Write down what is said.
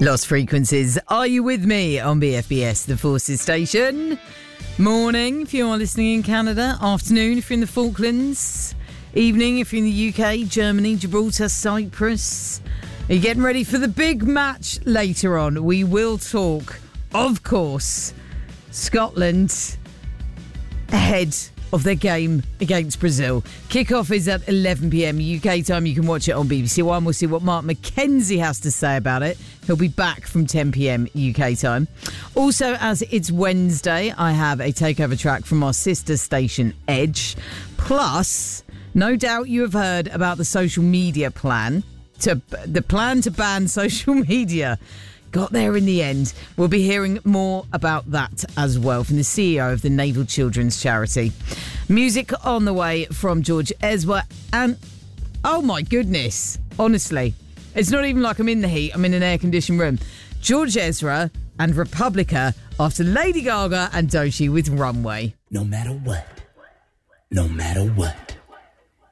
Lost Frequencies. Are you with me on BFBS, the Forces Station? Morning if you are listening in Canada. Afternoon if you're in the Falklands. Evening if you're in the UK, Germany, Gibraltar, Cyprus. Are you getting ready for the big match later on? We will talk, of course, Scotland ahead of their game against Brazil. Kick-off is at 11 p.m. UK time. You can watch it on BBC One. We'll see what Mark McKenzie has to say about it. He'll be back from 10 p.m. UK time. Also, as it's Wednesday, I have a takeover track from our sister station, Edge. Plus, no doubt you have heard about the social media plan. The plan to ban social media. Got there in the end. We'll be hearing more about that as well from the CEO of the Naval Children's Charity. Music on the way from George Ezra and... oh my goodness. Honestly, it's not even like I'm in the heat. I'm in an air-conditioned room. George Ezra and Republica after Lady Gaga and Doechii with Runway. No matter what. No matter what.